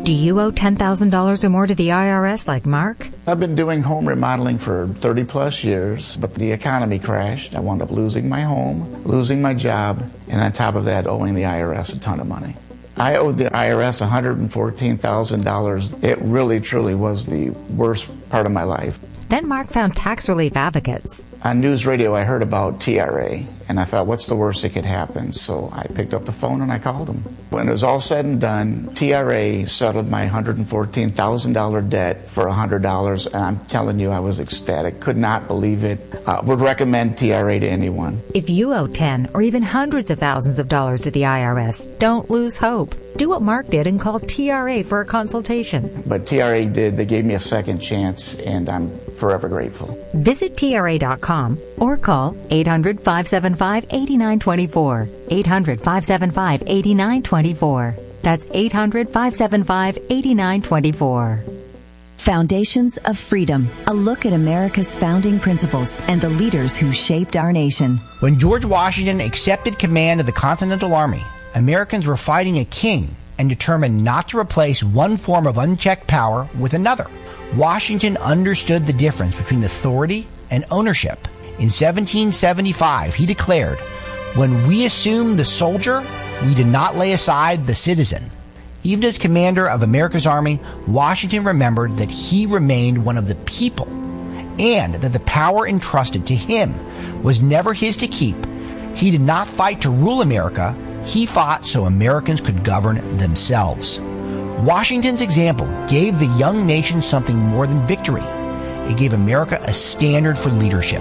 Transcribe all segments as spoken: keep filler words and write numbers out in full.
Do you owe ten thousand dollars or more to the I R S like Mark? I've been doing home remodeling for thirty plus years, but the economy crashed. I wound up losing my home, losing my job, and on top of that, owing the I R S a ton of money. I owed the I R S one hundred fourteen thousand dollars. It really, truly was the worst part of my life. Then Mark found tax relief advocates. On news radio, I heard about T R A, and I thought, what's the worst that could happen? So I picked up the phone and I called them. When it was all said and done, T R A settled my one hundred fourteen thousand dollars debt for one hundred dollars, and I'm telling you, I was ecstatic. Could not believe it. Uh, would recommend T R A to anyone. If you owe ten or even hundreds of thousands of dollars to the I R S, don't lose hope. Do what Mark did and call T R A for a consultation. But T R A did. They gave me a second chance, and I'm forever grateful. Visit T R A dot com or call eight hundred, five seven five, eight nine two four. eight hundred, five seven five, eight nine two four. That's eight hundred, five seven five, eight nine two four. Foundations of Freedom, a look at America's founding principles and the leaders who shaped our nation. When George Washington accepted command of the Continental Army, Americans were fighting a king and determined not to replace one form of unchecked power with another. Washington understood the difference between authority and ownership. In seventeen seventy-five, he declared, "When we assumed the soldier, we did not lay aside the citizen." Even as commander of America's army, Washington remembered that he remained one of the people and that the power entrusted to him was never his to keep. He did not fight to rule America. He fought so Americans could govern themselves. Washington's example gave the young nation something more than victory. It gave America a standard for leadership.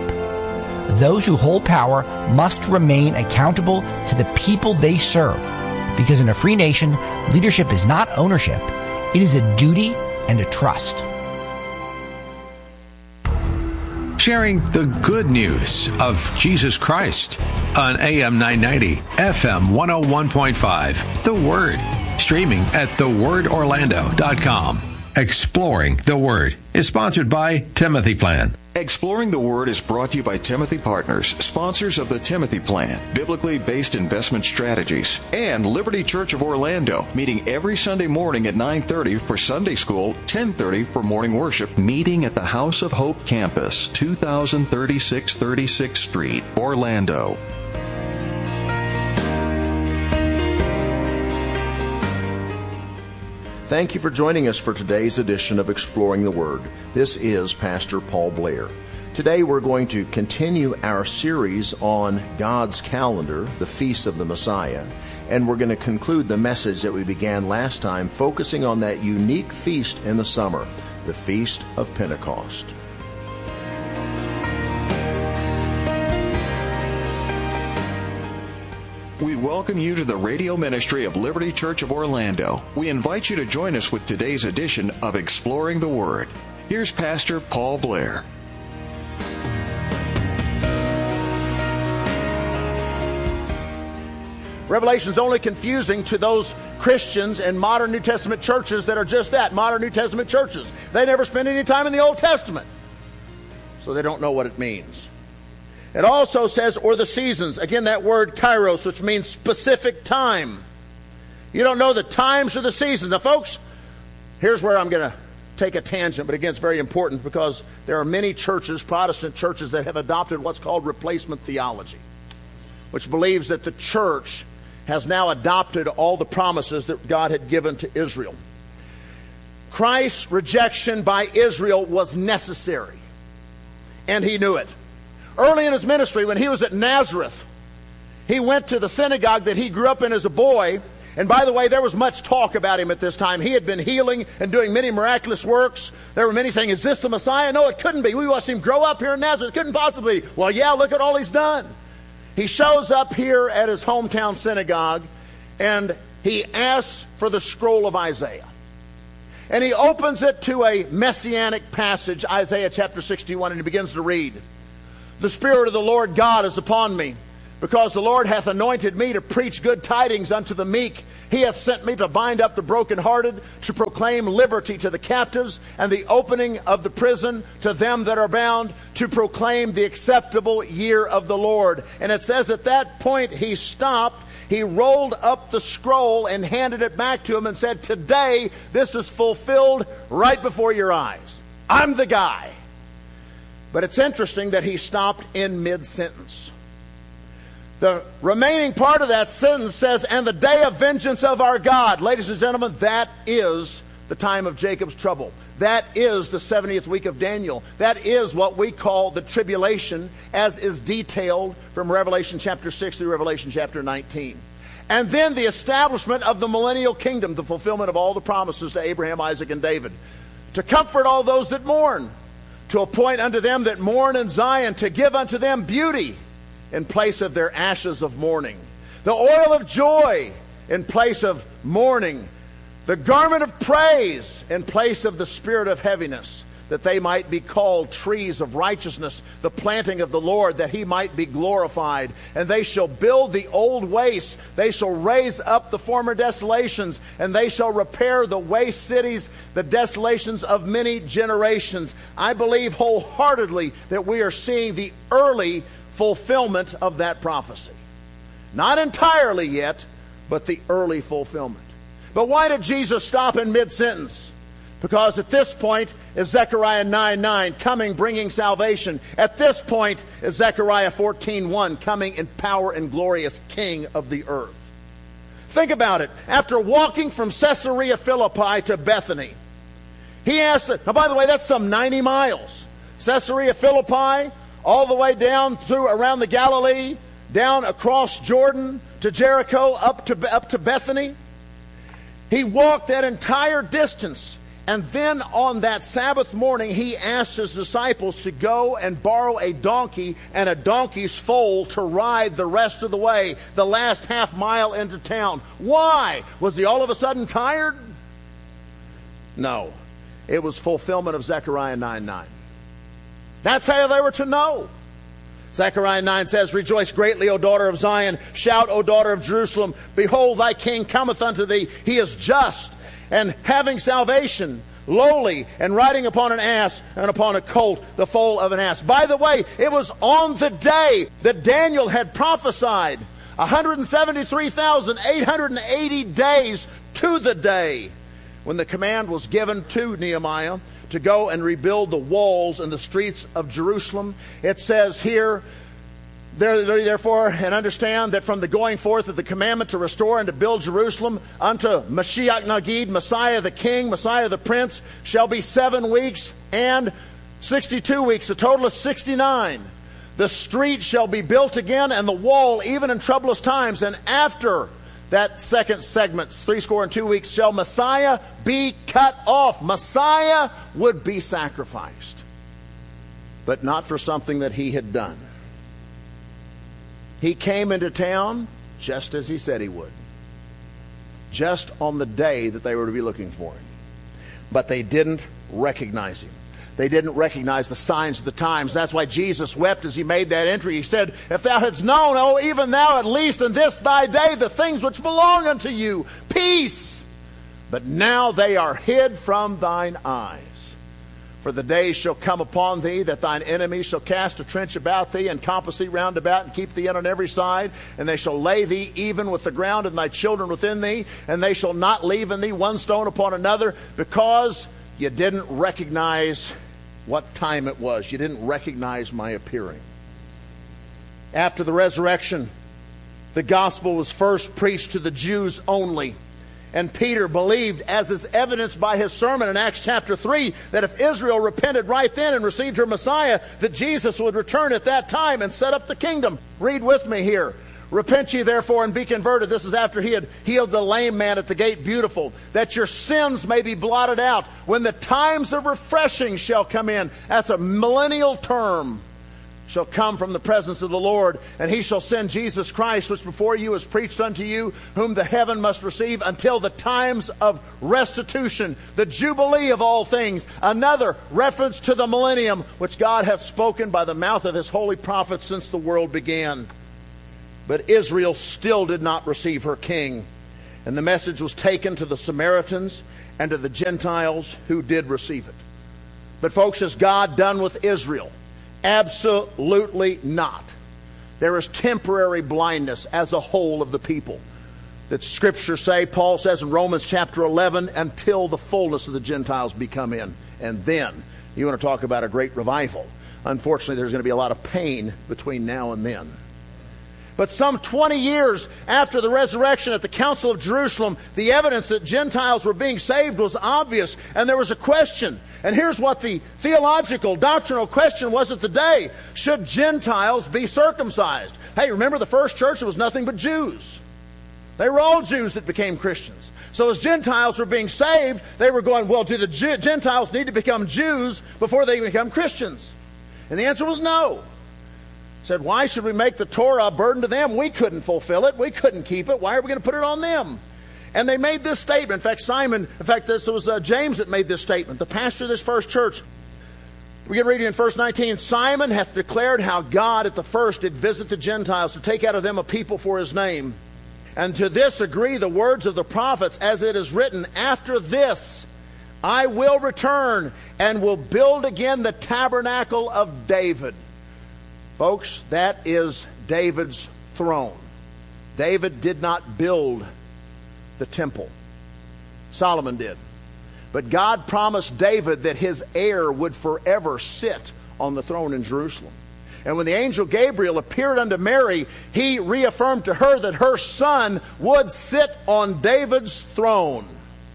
Those who hold power must remain accountable to the people they serve, because in a free nation, leadership is not ownership. It is a duty and a trust. Sharing the good news of Jesus Christ on A M nine ninety, F M one oh one point five, The Word. Streaming at the word orlando dot com. Exploring the Word is sponsored by Timothy Plan. Exploring the Word is brought to you by Timothy Partners, sponsors of the Timothy Plan, biblically based investment strategies, and Liberty Church of Orlando, meeting every Sunday morning at nine thirty for Sunday School, ten thirty for morning worship, meeting at the House of Hope campus, two thousand thirty-six thirty-sixth Street, Orlando. Thank you for joining us for today's edition of Exploring the Word. This is Pastor Paul Blair. Today we're going to continue our series on God's calendar, the Feast of the Messiah, and we're going to conclude the message that we began last time, focusing on that unique feast in the summer, the Feast of Pentecost. We welcome you to the radio ministry of Liberty Church of Orlando. We invite you to join us with today's edition of Exploring the Word. Here's Pastor Paul Blair. Revelation's only confusing to those Christians and modern New Testament churches that are just that, modern New Testament churches. They never spend any time in the Old Testament, so they don't know what it means. It also says, or the seasons. Again, that word kairos, which means specific time. You don't know the times or the seasons. Now, folks, here's where I'm going to take a tangent, but again, it's very important because there are many churches, Protestant churches, that have adopted what's called replacement theology, which believes that the church has now adopted all the promises that God had given to Israel. Christ's rejection by Israel was necessary, and he knew it. Early in his ministry, when he was at Nazareth, he went to the synagogue that he grew up in as a boy. And by the way, there was much talk about him at this time. He had been healing and doing many miraculous works. There were many saying, is this the Messiah? No, it couldn't be. We watched him grow up here in Nazareth. It couldn't possibly be. Well, yeah, look at all he's done. He shows up here at his hometown synagogue, and he asks for the scroll of Isaiah. And he opens it to a messianic passage, Isaiah chapter sixty-one, and he begins to read. The Spirit of the Lord God is upon me, because the Lord hath anointed me to preach good tidings unto the meek. He hath sent me to bind up the brokenhearted, to proclaim liberty to the captives, and the opening of the prison to them that are bound, to proclaim the acceptable year of the Lord. And it says at that point he stopped, he rolled up the scroll and handed it back to him and said, today this is fulfilled right before your eyes. I'm the guy. But it's interesting that he stopped in mid-sentence. The remaining part of that sentence says, and the day of vengeance of our God. Ladies and gentlemen, that is the time of Jacob's trouble. That is the seventieth week of Daniel. That is what we call the tribulation, as is detailed from Revelation chapter six through Revelation chapter nineteen. And then the establishment of the millennial kingdom, the fulfillment of all the promises to Abraham, Isaac, and David. To comfort all those that mourn. To appoint unto them that mourn in Zion, to give unto them beauty in place of their ashes of mourning. The oil of joy in place of mourning. The garment of praise in place of the spirit of heaviness, that they might be called trees of righteousness, the planting of the Lord, that he might be glorified. And they shall build the old wastes, they shall raise up the former desolations, and they shall repair the waste cities, the desolations of many generations. I believe wholeheartedly that we are seeing the early fulfillment of that prophecy. Not entirely yet, but the early fulfillment. But why did Jesus stop in mid-sentence? Because at this point is Zechariah nine nine, coming, bringing salvation. At this point is Zechariah fourteen one, coming in power and glorious King of the earth. Think about it. After walking from Caesarea Philippi to Bethany, he asked, now by the way, that's some ninety miles. Caesarea Philippi, all the way down through around the Galilee, down across Jordan to Jericho, up to, up to Bethany. He walked that entire distance, and then on that Sabbath morning, he asked his disciples to go and borrow a donkey and a donkey's foal to ride the rest of the way, the last half mile into town. Why? Was he all of a sudden tired? No. It was fulfillment of Zechariah nine nine. That's how they were to know. Zechariah nine says, rejoice greatly, O daughter of Zion. Shout, O daughter of Jerusalem. Behold, thy king cometh unto thee. He is just and having salvation, lowly, and riding upon an ass and upon a colt, the foal of an ass. By the way, it was on the day that Daniel had prophesied, one hundred seventy-three thousand eight hundred eighty days to the day, when the command was given to Nehemiah to go and rebuild the walls and the streets of Jerusalem. It says here, therefore, and understand that from the going forth of the commandment to restore and to build Jerusalem unto Mashiach Nagid, Messiah the King, Messiah the Prince, shall be seven weeks and sixty-two weeks, a total of sixty-nine. The street shall be built again, and the wall even in troublous times. And after that second segment, three score and two weeks, shall Messiah be cut off. Messiah would be sacrificed, but not for something that he had done. He came into town just as he said he would, just on the day that they were to be looking for him. But they didn't recognize him. They didn't recognize the signs of the times. That's why Jesus wept as he made that entry. He said, if thou hadst known, oh, even thou at least in this thy day, the things which belong unto you, peace. But now they are hid from thine eyes. For the days shall come upon thee that thine enemies shall cast a trench about thee and compass thee round about and keep thee in on every side. And they shall lay thee even with the ground and thy children within thee. And they shall not leave in thee one stone upon another, because you didn't recognize what time it was. You didn't recognize my appearing. After the resurrection, the gospel was first preached to the Jews only. And Peter believed, as is evidenced by his sermon in Acts chapter three, that if Israel repented right then and received her Messiah, that Jesus would return at that time and set up the kingdom. Read with me here. Repent ye therefore and be converted. This is after he had healed the lame man at the gate beautiful, that your sins may be blotted out when the times of refreshing shall come in. That's a millennial term. Shall come from the presence of the Lord, and he shall send Jesus Christ, which before you is preached unto you, whom the heaven must receive until the times of restitution, the jubilee of all things. Another reference to the millennium, which God hath spoken by the mouth of his holy prophets since the world began. But Israel still did not receive her king, and the message was taken to the Samaritans and to the Gentiles who did receive it. But folks, has God done with Israel? Absolutely not. There is temporary blindness as a whole of the people. That Scripture say, Paul says in Romans chapter eleven, until the fullness of the Gentiles be come in. And then, you want to talk about a great revival. Unfortunately, there's going to be a lot of pain between now and then. But some twenty years after the resurrection at the Council of Jerusalem, the evidence that Gentiles were being saved was obvious, and there was a question. And here's what the theological, doctrinal question was at the day. Should Gentiles be circumcised? Hey, remember the first church, it was nothing but Jews. They were all Jews that became Christians. So as Gentiles were being saved, they were going, well, do the Gentiles need to become Jews before they become Christians? And the answer was no. Said, why should we make the Torah a burden to them? We couldn't fulfill it. We couldn't keep it. Why are we going to put it on them? And they made this statement. In fact, Simon, in fact, this was uh, James that made this statement, the pastor of this first church. We can read it in verse nineteen. Simon hath declared how God at the first did visit the Gentiles to take out of them a people for his name. And to this agree the words of the prophets, as it is written, after this I will return and will build again the tabernacle of David. Folks, that is David's throne. David did not build the temple. Solomon did. But God promised David that his heir would forever sit on the throne in Jerusalem. And when the angel Gabriel appeared unto Mary, he reaffirmed to her that her son would sit on David's throne.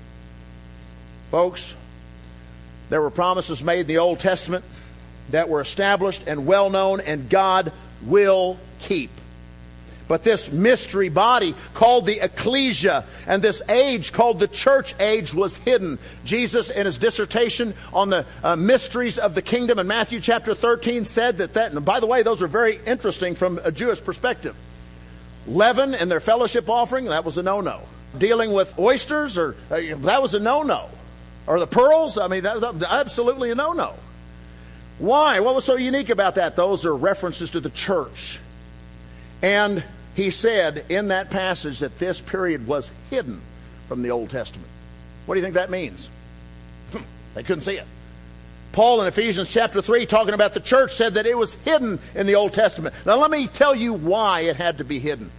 Folks, there were promises made in the Old Testament that were established and well known, and God will keep. But this mystery body called the ecclesia and this age called the church age was hidden. Jesus, in his dissertation on the uh, mysteries of the kingdom in Matthew chapter thirteen, said that that, and by the way, those are very interesting from a Jewish perspective. Leaven and their fellowship offering, that was a no-no. Dealing with oysters, or uh, that was a no-no. Or the pearls, I mean, that was absolutely a no-no. Why? What was so unique about that? Those are references to the church. And he said in that passage that this period was hidden from the Old Testament. What do you think that means? They couldn't see it. Paul in Ephesians chapter three, talking about the church, said that it was hidden in the Old Testament. Now let me tell you why it had to be hidden.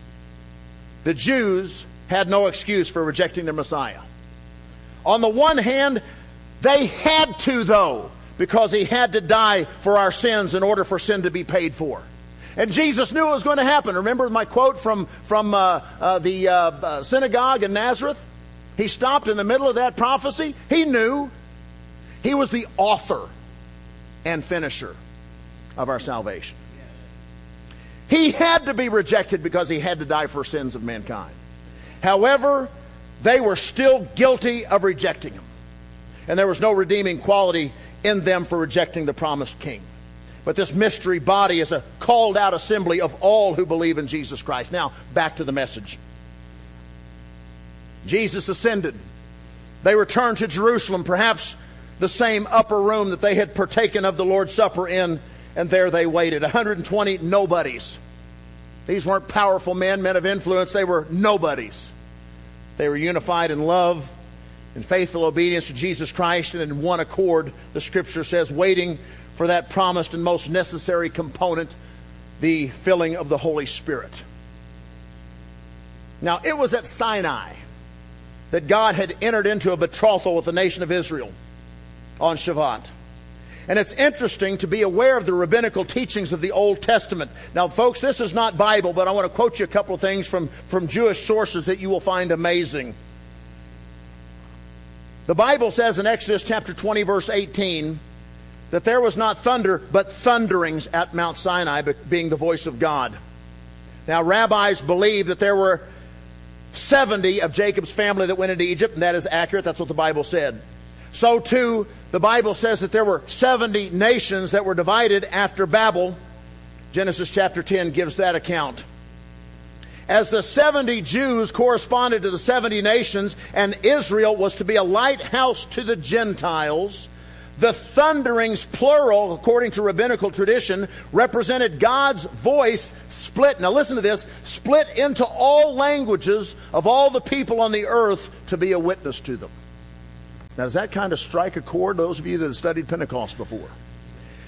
The Jews had no excuse for rejecting their Messiah. On the one hand, they had to, though, because he had to die for our sins in order for sin to be paid for. And Jesus knew it was going to happen. Remember my quote from, from uh, uh, the uh, uh, synagogue in Nazareth? He stopped in the middle of that prophecy. He knew. He was the author and finisher of our salvation. He had to be rejected because he had to die for sins of mankind. However, they were still guilty of rejecting him. And there was no redeeming quality in them for rejecting the promised king. But this mystery body is a called out assembly of all who believe in Jesus Christ. Now, back to the message. Jesus ascended. They returned to Jerusalem, perhaps the same upper room that they had partaken of the Lord's Supper in, and there they waited. one hundred twenty nobodies. These weren't powerful men, men of influence. They were nobodies. They were unified in love, in faithful obedience to Jesus Christ, and in one accord, the Scripture says, waiting for that promised and most necessary component, the filling of the Holy Spirit. Now, it was at Sinai that God had entered into a betrothal with the nation of Israel on Shavuot. And it's interesting to be aware of the rabbinical teachings of the Old Testament. Now, folks, this is not Bible, but I want to quote you a couple of things from, from Jewish sources that you will find amazing. The Bible says in Exodus chapter twenty, verse eighteen, that there was not thunder, but thunderings at Mount Sinai, being the voice of God. Now, rabbis believe that there were seventy of Jacob's family that went into Egypt, and that is accurate. That's what the Bible said. So, too, the Bible says that there were seventy nations that were divided after Babel. Genesis chapter ten gives that account. As the seventy Jews corresponded to the seventy nations, and Israel was to be a lighthouse to the Gentiles, the thunderings, plural, according to rabbinical tradition, represented God's voice split. Now listen to this. Split into all languages of all the people on the earth to be a witness to them. Now does that kind of strike a chord, those of you that have studied Pentecost before?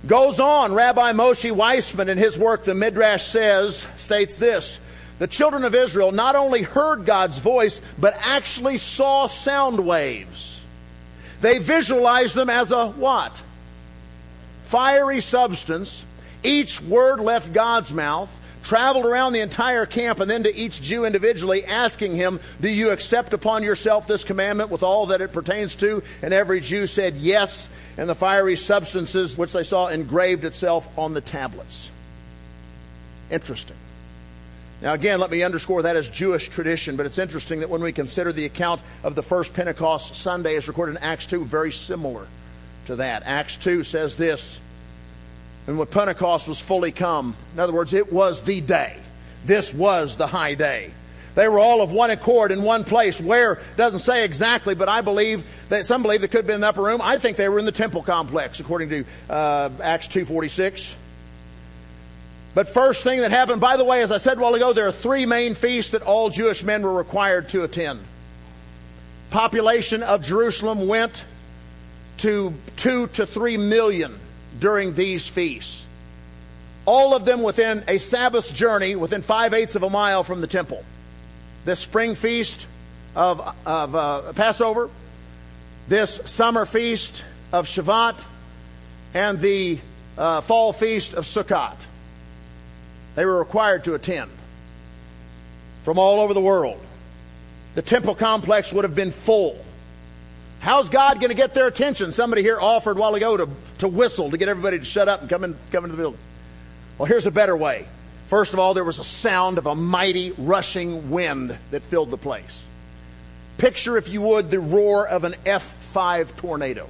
Goes on, Rabbi Moshe Weissman in his work, the Midrash says, states this: the children of Israel not only heard God's voice, but actually saw sound waves. They visualized them as a what? Fiery substance. Each word left God's mouth, traveled around the entire camp, and then to each Jew individually, asking him, do you accept upon yourself this commandment with all that it pertains to? And every Jew said yes, and the fiery substances which they saw engraved itself on the tablets. Interesting. Now again, let me underscore that as Jewish tradition, but it's interesting that when we consider the account of the first Pentecost Sunday as recorded in Acts two, very similar to that. Acts two says this: and when Pentecost was fully come, in other words, it was the day. This was the high day. They were all of one accord in one place. Where doesn't say exactly, but I believe that some believe they could have been in the upper room. I think they were in the temple complex, according to uh, Acts two forty-six. But first thing that happened, by the way, as I said a while ago, there are three main feasts that all Jewish men were required to attend. Population of Jerusalem went to two to three million during these feasts. All of them within a Sabbath's journey, within five-eighths of a mile from the temple. This spring feast of, of uh, Passover, this summer feast of Shavuot, and the uh, fall feast of Sukkot. They were required to attend from all over the world. The temple complex would have been full. How's God going to get their attention? Somebody here offered a while ago to, to whistle to get everybody to shut up and come in, come into the building. Well, here's a better way. First of all, there was a sound of a mighty rushing wind that filled the place. Picture, if you would, the roar of an F five tornado.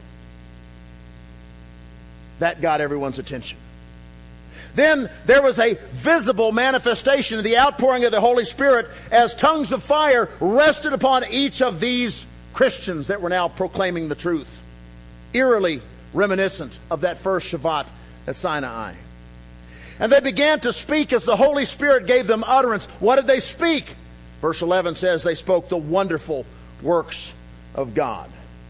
That got everyone's attention. Then there was a visible manifestation of the outpouring of the Holy Spirit as tongues of fire rested upon each of these Christians that were now proclaiming the truth. Eerily reminiscent of that first Shavuot at Sinai. And they began to speak as the Holy Spirit gave them utterance. What did they speak? Verse eleven says they spoke the wonderful works of God.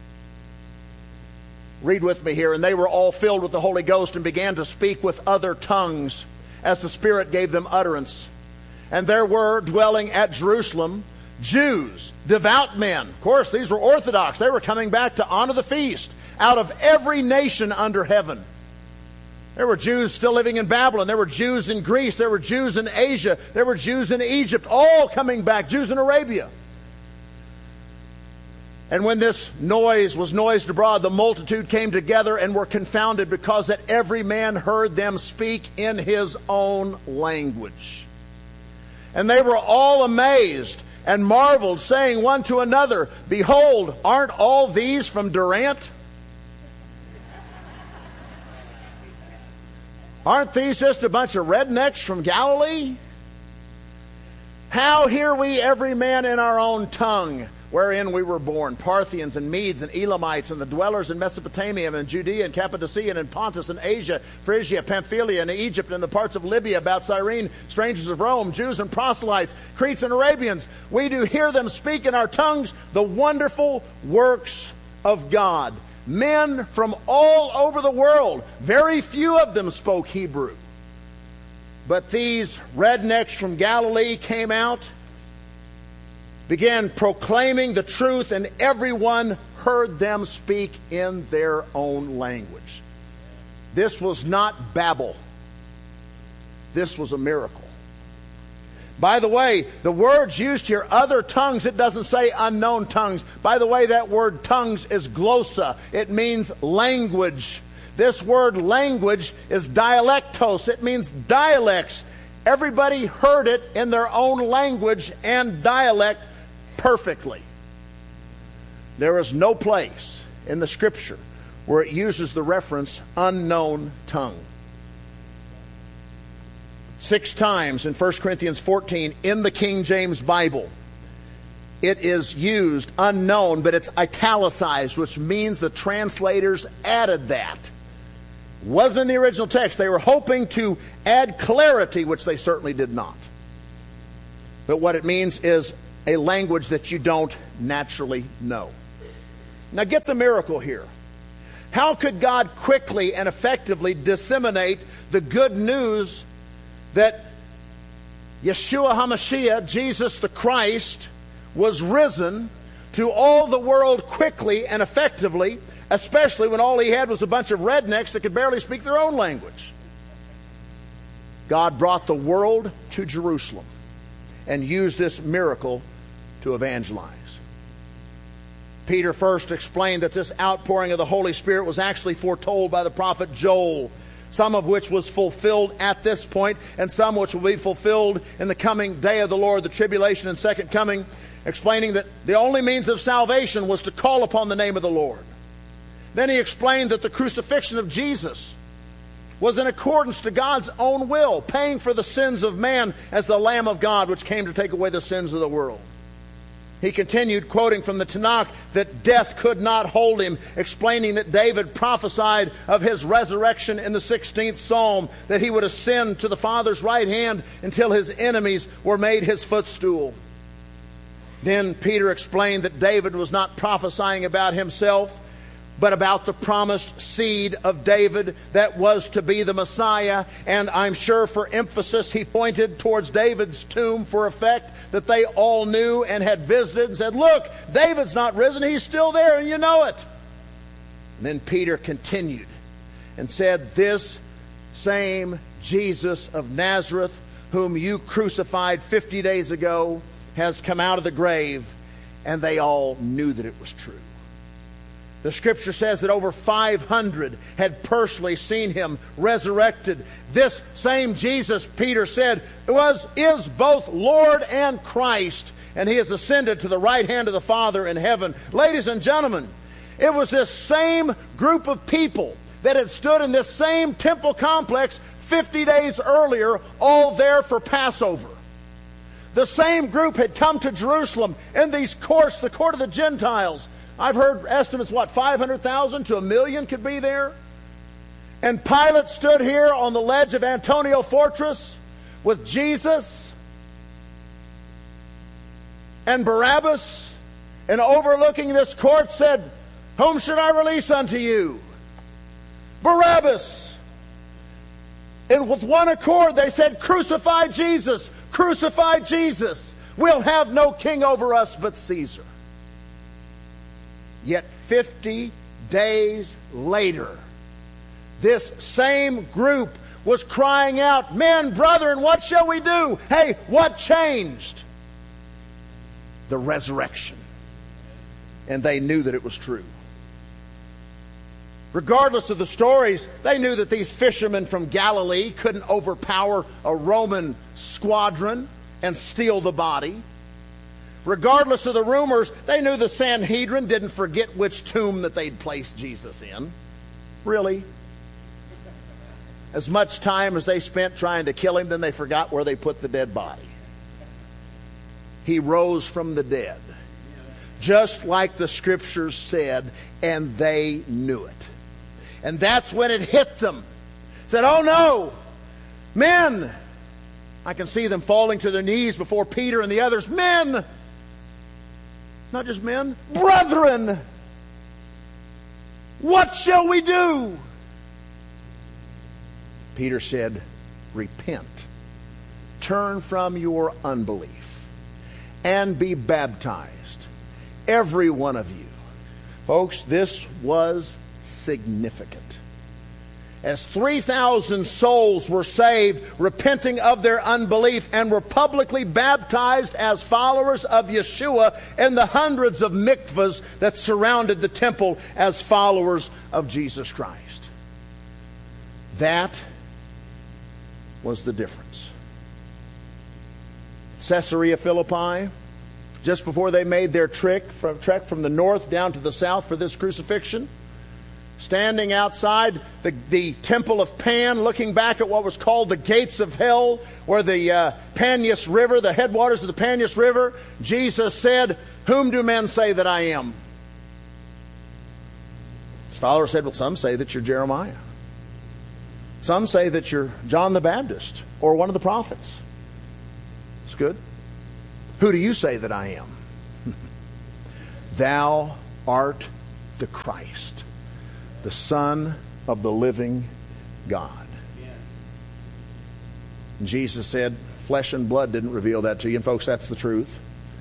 Read with me here. And they were all filled with the Holy Ghost and began to speak with other tongues as the Spirit gave them utterance. And there were dwelling at Jerusalem Jews, devout men. Of course, these were Orthodox. They were coming back to honor the feast out of every nation under heaven. There were Jews still living in Babylon. There were Jews in Greece. There were Jews in Asia. There were Jews in Egypt, all coming back. Jews in Arabia. And when this noise was noised abroad, the multitude came together and were confounded, because that every man heard them speak in his own language. And they were all amazed and marveled, saying one to another, behold, aren't all these from Durant? Aren't these just a bunch of rednecks from Galilee? How hear we every man in our own tongue wherein we were born, Parthians and Medes and Elamites and the dwellers in Mesopotamia and Judea and Cappadocia and in Pontus and Asia, Phrygia, Pamphylia and Egypt and the parts of Libya about Cyrene, strangers of Rome, Jews and proselytes, Cretes and Arabians. We do hear them speak in our tongues the wonderful works of God. Men from all over the world. Very few of them spoke Hebrew. But these rednecks from Galilee came out, began proclaiming the truth, and everyone heard them speak in their own language. This was not Babel. This was a miracle. By the way, the words used here, other tongues, it doesn't say unknown tongues. By the way, that word tongues is glossa. It means language. This word language is dialectos. It means dialects. Everybody heard it in their own language and dialect perfectly. There is no place in the Scripture where it uses the reference unknown tongue. Six times in First Corinthians fourteen in the King James Bible, it is used unknown, but it's italicized, which means the translators added that. Wasn't in the original text. They were hoping to add clarity, which they certainly did not. But what it means is a language that you don't naturally know. Now get the miracle here. How could God quickly and effectively disseminate the good news that Yeshua HaMashiach, Jesus the Christ, was risen to all the world quickly and effectively, especially when all he had was a bunch of rednecks that could barely speak their own language? God brought the world to Jerusalem and used this miracle to evangelize. Peter first explained that this outpouring of the Holy Spirit was actually foretold by the prophet Joel, some of which was fulfilled at this point, and some which will be fulfilled in the coming day of the Lord, the tribulation and second coming, explaining that the only means of salvation was to call upon the name of the Lord. Then he explained that the crucifixion of Jesus was in accordance to God's own will, paying for the sins of man as the Lamb of God, which came to take away the sins of the world. He continued, quoting from the Tanakh, that death could not hold him, explaining that David prophesied of his resurrection in the sixteenth Psalm, that he would ascend to the Father's right hand until his enemies were made his footstool. Then Peter explained that David was not prophesying about himself, but about the promised seed of David that was to be the Messiah. And I'm sure for emphasis he pointed towards David's tomb for effect that they all knew and had visited and said, look, David's not risen, he's still there and you know it. And then Peter continued and said, this same Jesus of Nazareth, whom you crucified fifty days ago, has come out of the grave. And they all knew that it was true. The scripture says that over five hundred had personally seen him resurrected. This same Jesus, Peter said, was, is both Lord and Christ, and he has ascended to the right hand of the Father in heaven. Ladies and gentlemen, it was this same group of people that had stood in this same temple complex fifty days earlier, all there for Passover. The same group had come to Jerusalem in these courts, the court of the Gentiles. I've heard estimates, what, five hundred thousand to a million could be there? And Pilate stood here on the ledge of Antonia Fortress with Jesus and Barabbas, and overlooking this court said, whom should I release unto you? Barabbas. And with one accord they said, crucify Jesus, crucify Jesus. We'll have no king over us but Caesar. Yet fifty days later, this same group was crying out, men, brethren, what shall we do? Hey, what changed? The resurrection. And they knew that it was true. Regardless of the stories, they knew that these fishermen from Galilee couldn't overpower a Roman squadron and steal the body. Regardless of the rumors, they knew the Sanhedrin didn't forget which tomb that they'd placed Jesus in. Really? As much time as they spent trying to kill him, then they forgot where they put the dead body. He rose from the dead, just like the scriptures said, and they knew it. And that's when it hit them. Said, oh no, men! I can see them falling to their knees before Peter and the others. Men! Not just men, brethren, what shall we do? Peter said, repent, turn from your unbelief, and be baptized, every one of you. Folks, this was significant. As three thousand souls were saved, repenting of their unbelief, and were publicly baptized as followers of Yeshua in the hundreds of mikvahs that surrounded the temple as followers of Jesus Christ. That was the difference. Caesarea Philippi, just before they made their trek from, trek from the north down to the south for this crucifixion, standing outside the, the temple of Pan, looking back at what was called the gates of hell, where the uh, Panias River, the headwaters of the Panias River, Jesus said, whom do men say that I am? His followers said, well, some say that you're Jeremiah. Some say that you're John the Baptist or one of the prophets. It's good. Who do you say that I am? Thou art the Christ, the Son of the living God. And Jesus said, flesh and blood didn't reveal that to you. And folks, that's the truth.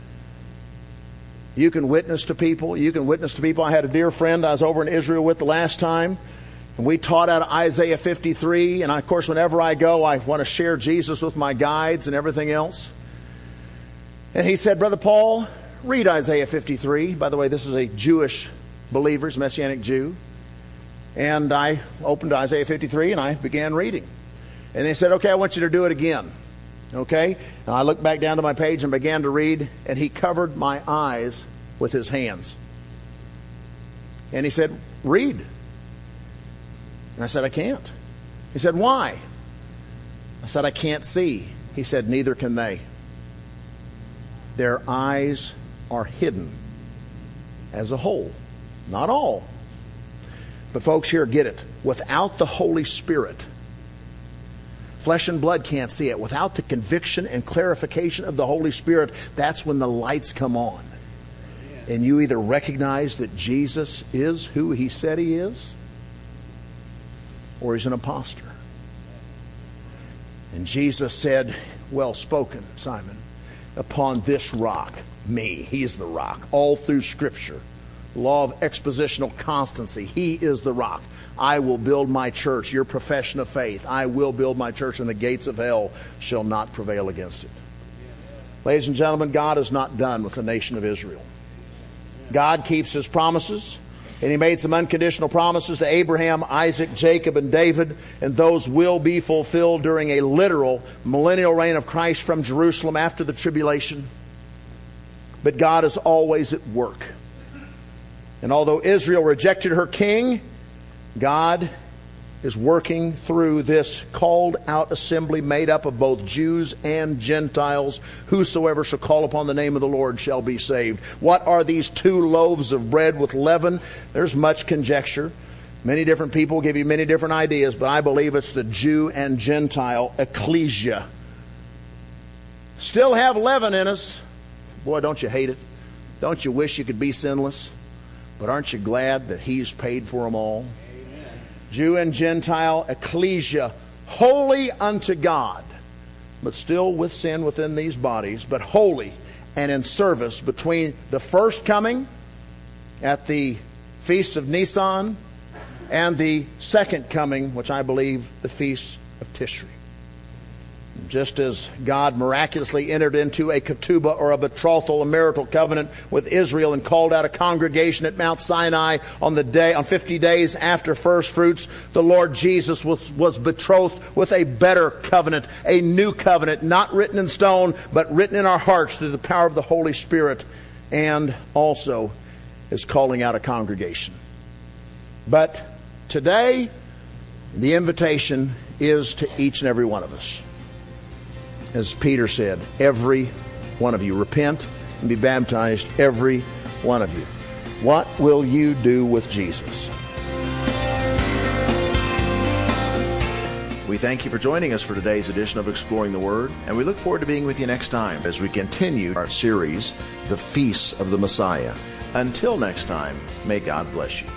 You can witness to people. You can witness to people. I had a dear friend I was over in Israel with the last time, and we taught out of Isaiah fifty-three. And I, of course, whenever I go, I want to share Jesus with my guides and everything else. And he said, Brother Paul, read Isaiah fifty-three. By the way, this is a Jewish believer, he's a Messianic Jew. And I opened Isaiah fifty-three and I began reading. And they said, okay, I want you to do it again. Okay? And I looked back down to my page and began to read, and he covered my eyes with his hands. And he said, read. And I said, I can't. He said, why? I said, I can't see. He said, neither can they. Their eyes are hidden as a whole. Not all. But folks, here, get it. Without the Holy Spirit, flesh and blood can't see it. Without the conviction and clarification of the Holy Spirit, that's when the lights come on. And you either recognize that Jesus is who he said he is, or he's an imposter. And Jesus said, well spoken, Simon, upon this rock, me, he's the rock, all through Scripture. Law of expositional constancy. He is the rock. I will build my church, your profession of faith. I will build my church, and the gates of hell shall not prevail against it. Ladies and gentlemen, God is not done with the nation of Israel. God keeps his promises, and he made some unconditional promises to Abraham, Isaac, Jacob, and David, and those will be fulfilled during a literal millennial reign of Christ from Jerusalem after the tribulation. But God is always at work. And although Israel rejected her king, God is working through this called out assembly made up of both Jews and Gentiles. Whosoever shall call upon the name of the Lord shall be saved. What are these two loaves of bread with leaven? There's much conjecture. Many different people give you many different ideas, but I believe it's the Jew and Gentile ecclesia. Still have leaven in us. Boy, don't you hate it? Don't you wish you could be sinless? But aren't you glad that he's paid for them all? Amen. Jew and Gentile ecclesia, holy unto God, but still with sin within these bodies, but holy and in service between the first coming at the Feast of Nisan and the second coming, which I believe the Feast of Tishri. Just as God miraculously entered into a ketubah or a betrothal, a marital covenant with Israel, and called out a congregation at Mount Sinai on the day, on fifty days after first fruits, the Lord Jesus was, was betrothed with a better covenant, a new covenant, not written in stone, but written in our hearts through the power of the Holy Spirit, and also is calling out a congregation. But today, the invitation is to each and every one of us. As Peter said, every one of you. Repent and be baptized, every one of you. What will you do with Jesus? We thank you for joining us for today's edition of Exploring the Word, and we look forward to being with you next time as we continue our series, The Feasts of the Messiah. Until next time, may God bless you.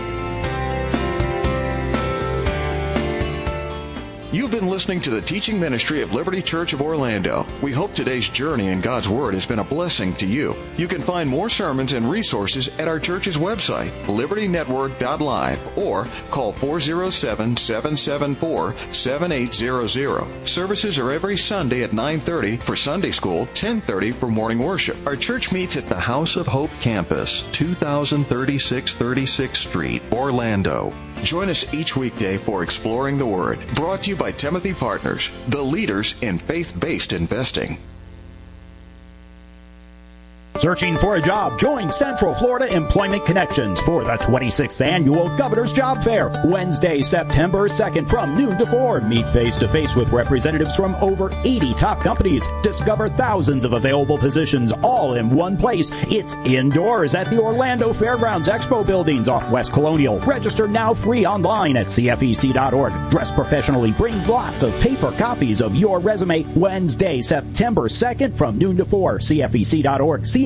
You've been listening to the teaching ministry of Liberty Church of Orlando. We hope today's journey in God's Word has been a blessing to you. You can find more sermons and resources at our church's website, liberty network dot live, or call four oh seven, seven seven four, seven eight zero zero. Services are every Sunday at nine thirty for Sunday school, ten thirty for morning worship. Our church meets at the House of Hope campus, two thousand thirty-six thirty-sixth Street, Orlando. Join us each weekday for Exploring the Word, brought to you by Timothy Partners, the leaders in faith-based investing. Searching for a job? Join Central Florida Employment Connections for the twenty-sixth Annual Governor's Job Fair, Wednesday, September second from noon to four. Meet face-to-face with representatives from over eighty top companies. Discover thousands of available positions all in one place. It's indoors at the Orlando Fairgrounds Expo Buildings off West Colonial. Register now free online at C F E C dot org. Dress professionally. Bring lots of paper copies of your resume. Wednesday, September second from noon to four. C F E C dot org. C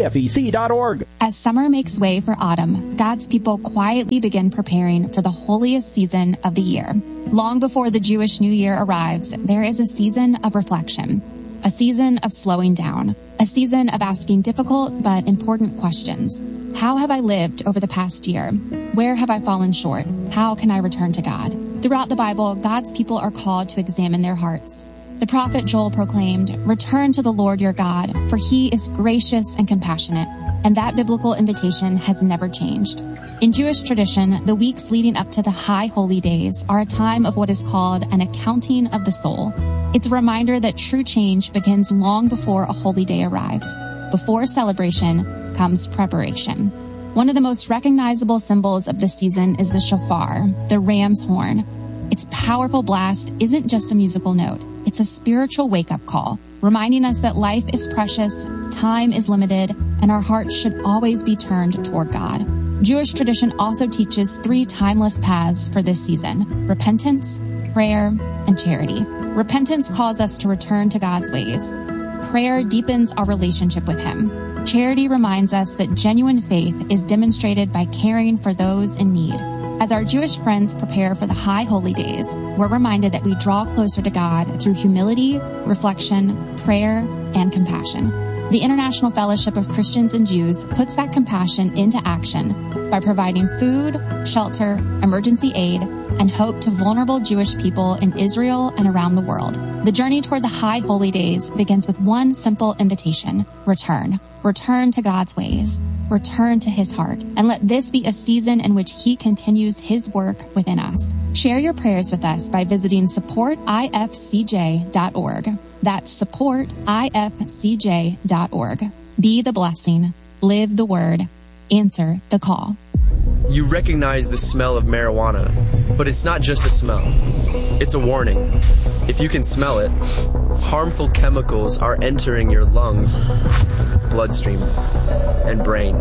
T F E C dot org. As summer makes way for autumn, God's people quietly begin preparing for the holiest season of the year. Long before the Jewish New Year arrives, there is a season of reflection, a season of slowing down, a season of asking difficult but important questions. How have I lived over the past year? Where have I fallen short? How can I return to God? Throughout the Bible, God's people are called to examine their hearts. The prophet Joel proclaimed, "Return to the Lord your God, for he is gracious and compassionate." And that biblical invitation has never changed. In Jewish tradition, the weeks leading up to the high holy days are a time of what is called an accounting of the soul. It's a reminder that true change begins long before a holy day arrives. Before celebration comes preparation. One of the most recognizable symbols of this season is the shofar, the ram's horn. Its powerful blast isn't just a musical note. It's a spiritual wake-up call, reminding us that life is precious, time is limited, and our hearts should always be turned toward God. Jewish tradition also teaches three timeless paths for this season: repentance, prayer, and charity. Repentance calls us to return to God's ways. Prayer deepens our relationship with Him. Charity reminds us that genuine faith is demonstrated by caring for those in need. As our Jewish friends prepare for the high holy days, we're reminded that we draw closer to God through humility, reflection, prayer, and compassion. The International Fellowship of Christians and Jews puts that compassion into action by providing food, shelter, emergency aid, and hope to vulnerable Jewish people in Israel and around the world. The journey toward the high holy days begins with one simple invitation: return. Return to God's ways. Return to His heart. And let this be a season in which He continues His work within us. Share your prayers with us by visiting support I F C J dot org. That's support I F C J dot org. Be the blessing. Live the word. Answer the call. You recognize the smell of marijuana, but it's not just a smell. It's a warning. If you can smell it, harmful chemicals are entering your lungs, bloodstream, and brain,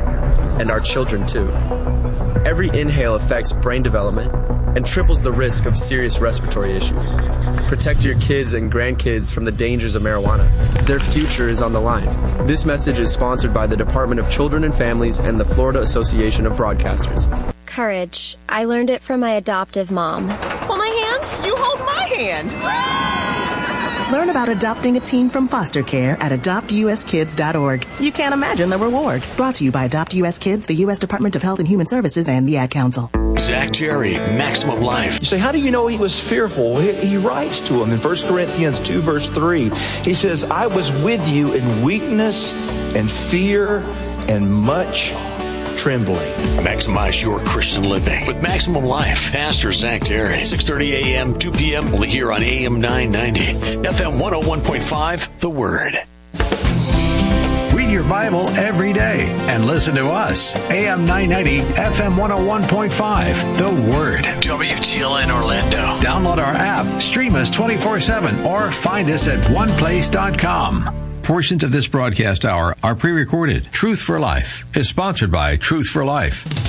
and our children too. Every inhale affects brain development and triples the risk of serious respiratory issues. Protect your kids and grandkids from the dangers of marijuana. Their future is on the line. This message is sponsored by the Department of Children and Families and the Florida Association of Broadcasters. Courage. I learned it from my adoptive mom. Hold my hand. You hold my hand. Learn about adopting a teen from foster care at adopt U S kids dot org. You can't imagine the reward. Brought to you by Adopt U S Kids, the U S Department of Health and Human Services, and the Ad Council. Zach Jerry, Maximum Life. You say, how do you know he was fearful? He, he writes to him in First Corinthians two, verse three. He says, I was with you in weakness and fear and much trembling. Maximize your Christian living with Maximum Life. Pastor Zach Terry, six thirty a.m., two p.m., only here on A M nine ninety, F M one oh one point five, The Word. Read your Bible every day and listen to us. A M nine ninety, F M one oh one point five, The Word. W T L N Orlando. Download our app, stream us twenty-four seven, or find us at one place dot com. Portions of this broadcast hour are pre-recorded. Truth for Life is sponsored by Truth for Life.